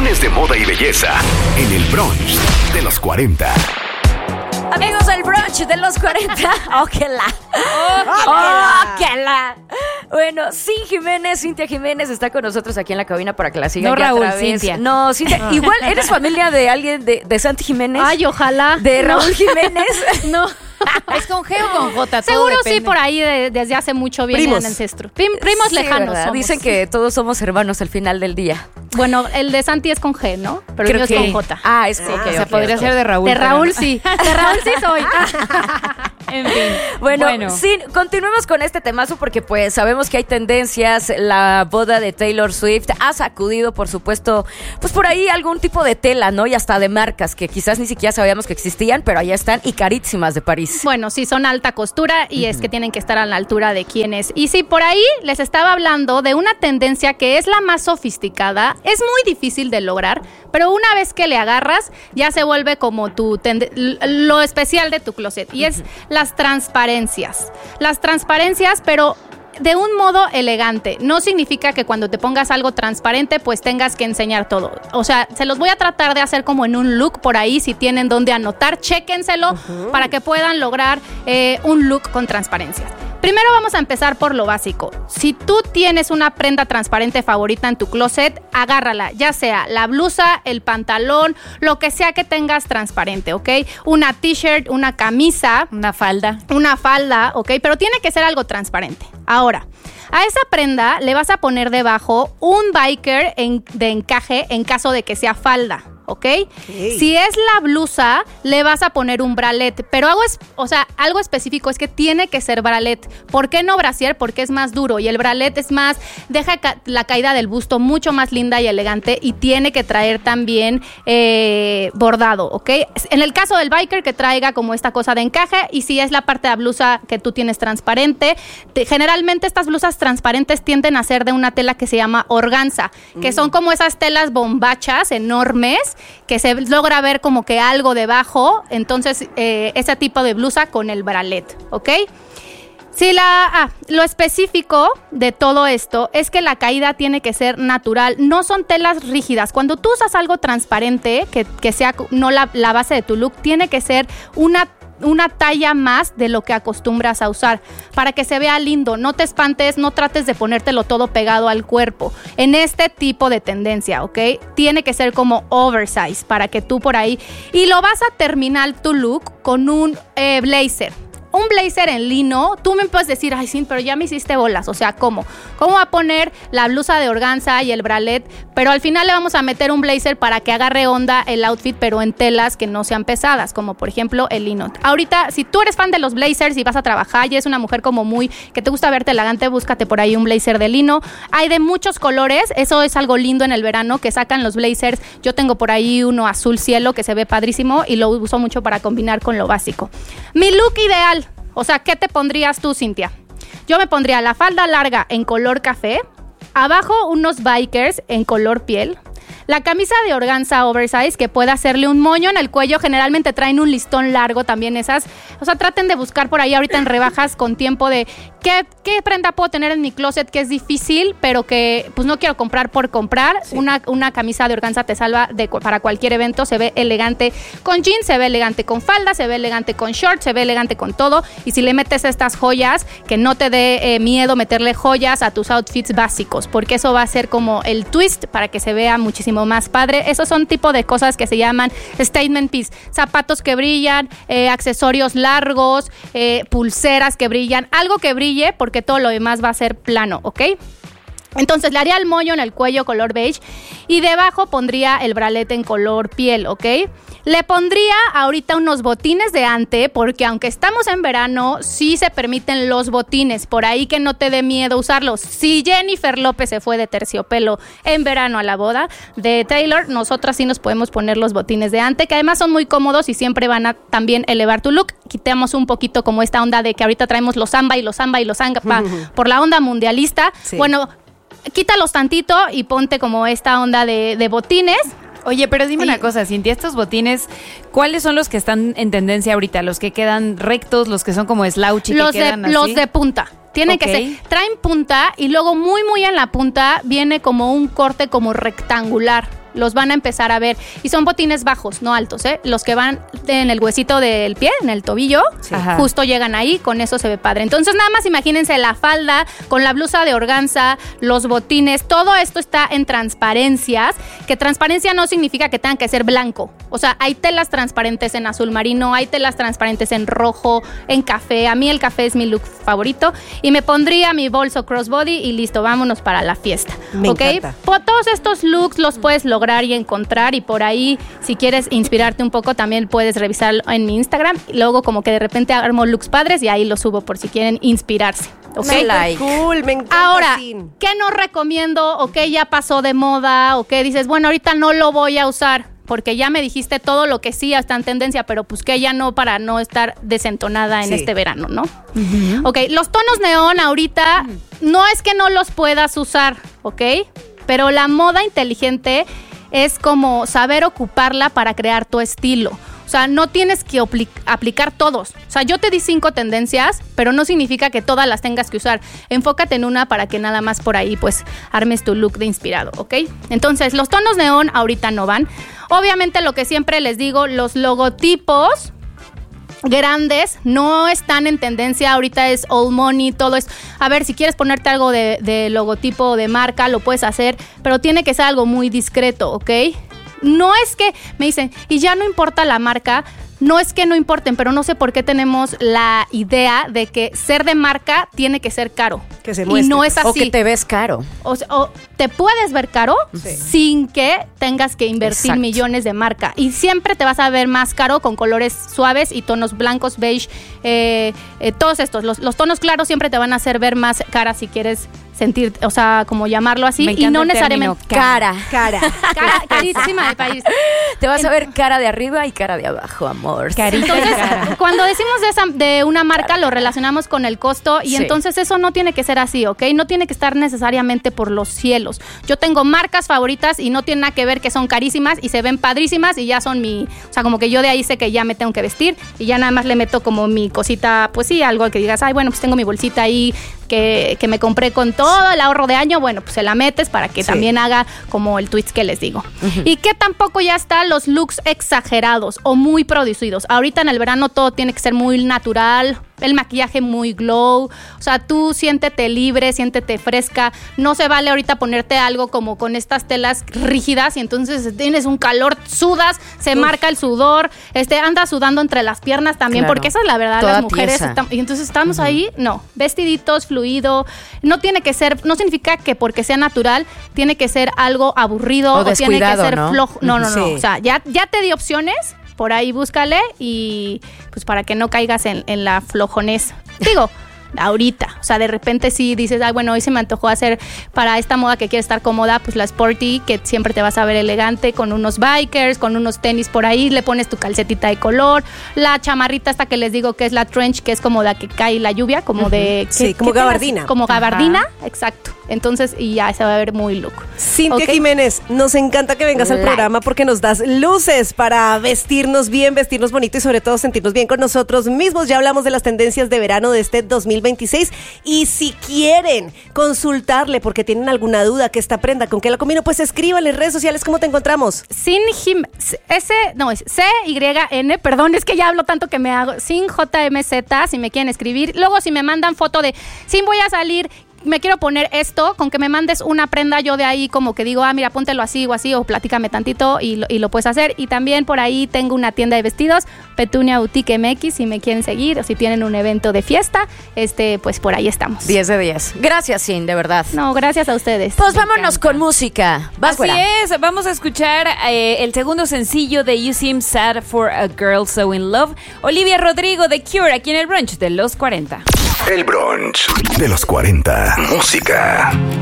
Lunes de moda y belleza en el brunch de los 40. Amigos, el brunch de los 40. ¡Óquela! Bueno, Cintia Jiménez está con nosotros aquí en la cabina para que la sigan. No, Raúl, a través. Cintia. No, Cintia. Igual, ¿eres familia de alguien de Santi Jiménez? Ay, ojalá. ¿De Raúl Jiménez? No. ¿Es con G o con J? Seguro sí, por ahí desde hace mucho vienen Primos. ancestros. Primos Sí, lejanos ¿verdad? somos. Dicen que todos somos hermanos al final del día. Bueno, el de Santi es con G, ¿no? Pero Creo yo es que- con J. Ah, es Se podría ser de Raúl. De pero Raúl no. sí. De Raúl sí soy. En fin. Bueno, sí, continuemos con este temazo porque pues sabemos que hay tendencias. La boda de Taylor Swift ha sacudido, por supuesto, pues por ahí algún tipo de tela, ¿no? Y hasta de marcas que quizás ni siquiera sabíamos que existían, pero allá están y carísimas de París. Bueno, sí, son alta costura y es que tienen que estar a la altura de quienes. Y sí, por ahí les estaba hablando de una tendencia que es la más sofisticada. Es muy difícil de lograr, pero una vez que le agarras, ya se vuelve como lo especial de tu closet. Y es las transparencias. Las transparencias, pero de un modo elegante. No significa que cuando te pongas algo transparente pues tengas que enseñar todo. O sea, se los voy a tratar de hacer como en un look por ahí. Si tienen donde anotar, chéquenselo para que puedan lograr un look con transparencias. Primero vamos a empezar por lo básico. Si tú tienes una prenda transparente favorita en tu closet, agárrala, ya sea la blusa, el pantalón, lo que sea que tengas transparente, ¿ok? Una t-shirt, una camisa, Una falda. ¿ok? Pero tiene que ser algo transparente. Ahora, a esa prenda le vas a poner debajo un biker de encaje en caso de que sea falda. ¿Ok? Si es la blusa, le vas a poner un bralette. Pero algo específico es que tiene que ser bralette. ¿Por qué no brasier? Porque es más duro y el bralette es más, deja la caída del busto mucho más linda y elegante y tiene que traer también bordado, ¿ok? En el caso del biker, que traiga como esta cosa de encaje, y si es la parte de la blusa que tú tienes transparente, generalmente estas blusas transparentes tienden a ser de una tela que se llama organza, que son como esas telas bombachas enormes que se logra ver como que algo debajo. Entonces ese tipo de blusa con el bralette, ¿ok? Lo específico de todo esto es que la caída tiene que ser natural, no son telas rígidas. Cuando tú usas algo transparente, que sea no la base de tu look, tiene que ser una talla más de lo que acostumbras a usar para que se vea lindo. No te espantes, no trates de ponértelo todo pegado al cuerpo en este tipo de tendencia, ¿ok? Tiene que ser como oversize para que tú por ahí, y lo vas a terminar tu look con un blazer. Un blazer en lino. Tú me puedes decir, ay, sí, pero ya me hiciste bolas. O sea, ¿cómo? ¿Cómo va a poner la blusa de organza y el bralette? Pero al final le vamos a meter un blazer para que agarre onda el outfit, pero en telas que no sean pesadas, como por ejemplo el lino. Ahorita, si tú eres fan de los blazers y vas a trabajar y es una mujer como muy, que te gusta verte elegante, búscate por ahí un blazer de lino. Hay de muchos colores. Eso es algo lindo en el verano, que sacan los blazers. Yo tengo por ahí uno azul cielo que se ve padrísimo y lo uso mucho para combinar con lo básico. Mi look ideal. O sea, ¿qué te pondrías tú, Cintia? Yo me pondría la falda larga en color café, abajo unos bikers en color piel, la camisa de organza oversize que puede hacerle un moño en el cuello. Generalmente traen un listón largo también esas. O sea, traten de buscar por ahí ahorita en rebajas con tiempo de qué prenda puedo tener en mi closet que es difícil, pero que pues no quiero comprar por comprar. Sí. Una camisa de organza te salva para cualquier evento. Se ve elegante con jeans, se ve elegante con falda, se ve elegante con shorts, se ve elegante con todo. Y si le metes estas joyas, que no te dé miedo meterle joyas a tus outfits básicos, porque eso va a ser como el twist para que se vea muchísimo más padre. Esos son tipo de cosas que se llaman statement piece. Zapatos que brillan, accesorios largos, pulseras que brillan, algo que brille, porque todo lo demás va a ser plano, ¿ok? Entonces le haría el moño en el cuello color beige y debajo pondría el bralette en color piel, ¿ok? Le pondría ahorita unos botines de ante, porque aunque estamos en verano, sí se permiten los botines, por ahí que no te dé miedo usarlos. Si Jennifer López se fue de terciopelo en verano a la boda de Taylor, nosotras sí nos podemos poner los botines de ante, que además son muy cómodos y siempre van a también elevar tu look. Quitemos un poquito como esta onda de que ahorita traemos los samba y los samba y los samba por la onda mundialista. Sí. Bueno, quítalos tantito y ponte como esta onda de botines. Oye, pero dime una cosa, Cintia, estos botines, ¿cuáles son los que están en tendencia ahorita? ¿Los que quedan rectos, los que son como slouch y que quedan así? Los de punta. Tienen que ser, traen punta y luego muy en la punta viene como un corte como rectangular. los van a empezar a ver. Y son botines bajos, no altos, los que van en el huesito del pie, en el tobillo, justo llegan ahí, con eso se ve padre. Entonces nada más imagínense la falda con la blusa de organza, los botines, todo esto está en transparencias, que transparencia no significa que tengan que ser blanco. O sea, hay telas transparentes en azul marino, hay telas transparentes en rojo, en café. A mí el café es mi look favorito. Y me pondría mi bolso crossbody y listo, vámonos para la fiesta. Me encanta. Todos estos looks los puedes lograr y encontrar, y por ahí, si quieres inspirarte un poco, también puedes revisarlo en mi Instagram. Luego como que de repente armo looks padres y ahí los subo por si quieren inspirarse. ¿Okay? Cool, me encanta. Ahora, ¿qué no recomiendo o qué ya pasó de moda o qué dices, bueno, ahorita no lo voy a usar? Porque ya me dijiste todo lo que sí está en tendencia, pero pues que ya no, para no estar desentonada en este verano, ¿no? Ok, los tonos neón ahorita no es que no los puedas usar, ¿ok? Pero la moda inteligente es como saber ocuparla para crear tu estilo. O sea, no tienes que aplicar todos. O sea, yo te di 5 tendencias, pero no significa que todas las tengas que usar. Enfócate en una para que nada más por ahí, pues, armes tu look de inspirado, ¿ok? Entonces, los tonos neón ahorita no van. Obviamente, lo que siempre les digo, los logotipos grandes no están en tendencia. Ahorita es old money, todo es... A ver, si quieres ponerte algo de logotipo de marca, lo puedes hacer, pero tiene que ser algo muy discreto, ¿ok? No es que me dicen, y ya no importa la marca, no es que no importen, pero no sé por qué tenemos la idea de que ser de marca tiene que ser caro. Que se muestre. Y no es así. O que te ves caro. O te puedes ver caro sin que tengas que invertir millones de marca. Y siempre te vas a ver más caro con colores suaves y tonos blancos, beige, todos estos. Los tonos claros siempre te van a hacer ver más cara si quieres sentir, o sea, como llamarlo así, y no necesariamente carísima del país. Te vas a ver cara de arriba y cara de abajo, amor. Entonces, cuando decimos de una marca, lo relacionamos con el costo, y entonces eso no tiene que ser así, ¿ok? No tiene que estar necesariamente por los cielos. Yo tengo marcas favoritas y no tiene nada que ver que son carísimas y se ven padrísimas y ya son o sea, como que yo de ahí sé que ya me tengo que vestir y ya nada más le meto como mi cosita, pues sí, algo que digas, ay, bueno, pues tengo mi bolsita ahí que me compré con todo el ahorro de año, bueno, pues se la metes para que también haga como el twist que les digo. Y que tampoco ya están los looks exagerados o muy producidos. Ahorita en el verano todo tiene que ser muy natural, el maquillaje muy glow, o sea, tú siéntete libre, siéntete fresca, no se vale ahorita ponerte algo como con estas telas rígidas y entonces tienes un calor, sudas, se marca el sudor, andas sudando entre las piernas también, porque esa es la verdad, las mujeres, y entonces estamos ahí, no, vestiditos, fluido, no tiene que ser, no significa que porque sea natural, tiene que ser algo aburrido o tiene que ser flojo, no, o sea, ya te di opciones. Por ahí búscale y pues para que no caigas en la flojonez. Digo, ahorita, o sea, de repente sí dices, ay, bueno, hoy se me antojó hacer para esta moda que quiere estar cómoda, pues la sporty, que siempre te vas a ver elegante, con unos bikers, con unos tenis por ahí, le pones tu calcetita de color, la chamarrita esta que les digo que es la trench, que es como la que cae la lluvia, como de... como gabardina. Como gabardina, exacto. Entonces, y ya se va a ver muy look. Cintia Jiménez, nos encanta que vengas al programa porque nos das luces para vestirnos bien, vestirnos bonito y sobre todo sentirnos bien con nosotros mismos. Ya hablamos de las tendencias de verano de este 2026 y si quieren consultarle porque tienen alguna duda que esta prenda, con qué la combino, pues escríbanle en redes sociales. ¿Cómo te encontramos? Es CYN, perdón, es que ya hablo tanto que me hago, sin JMZ, si me quieren escribir. Luego si me mandan foto de, sin voy a salir, me quiero poner esto, con que me mandes una prenda, yo de ahí como que digo, mira, póntelo así o así, o platícame tantito y lo puedes hacer. Y también por ahí tengo una tienda de vestidos, Petunia Boutique MX, si me quieren seguir o si tienen un evento de fiesta, pues por ahí estamos. 10 de 10. Gracias, Sin, de verdad. No, gracias a ustedes. Pues vámonos con música. Así es, vamos a escuchar el segundo sencillo de You Seem Sad for a Girl So In Love, Olivia Rodrigo de Cure, aquí en el brunch de los 40. El brunch de los 40. Música.